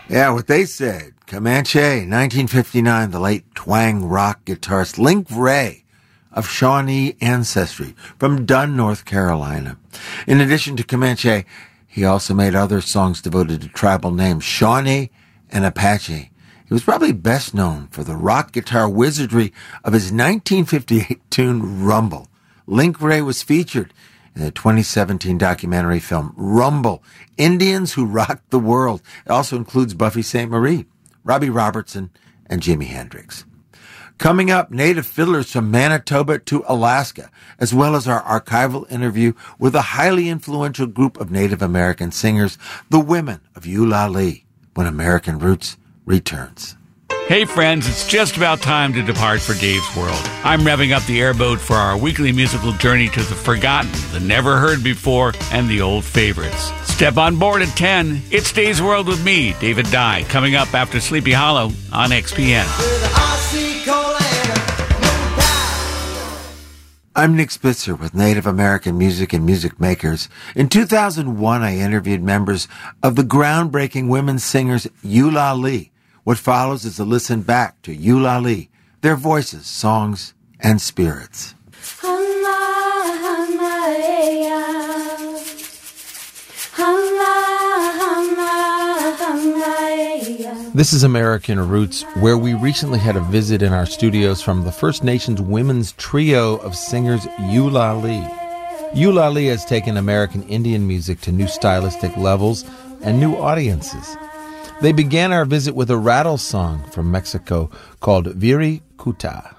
Yeah, what they said. Comanche, 1959, the late twang rock guitarist Link Wray of Shawnee ancestry from Dunn, North Carolina. In addition to Comanche, he also made other songs devoted to tribal names, Shawnee and Apache. He was probably best known for the rock guitar wizardry of his 1958 tune Rumble. Link Wray was featured in the 2017 documentary film Rumble, Indians Who Rocked the World. It also includes Buffy Sainte-Marie, Robbie Robertson, and Jimi Hendrix. Coming up, native fiddlers from Manitoba to Alaska, as well as our archival interview with a highly influential group of Native American singers, the Women of Eulalie, when American Roots returns. Hey friends, it's just about time to depart for Dave's World. I'm revving up the airboat for our weekly musical journey to the forgotten, the never heard before, and the old favorites. Step on board at 10. It's Dave's World with me, David Dye, coming up after Sleepy Hollow on XPN. I'm Nick Spitzer with Native American Music and Music Makers. In 2001, I interviewed members of the groundbreaking women singers Eulalie. What follows is a listen back to Eulalie, their voices, songs, and spirits. This is American Roots, where we recently had a visit in our studios from the First Nations women's trio of singers Eulalie. Eulalie has taken American Indian music to new stylistic levels and new audiences. They began our visit with a rattle song from Mexico called Viri Kuta.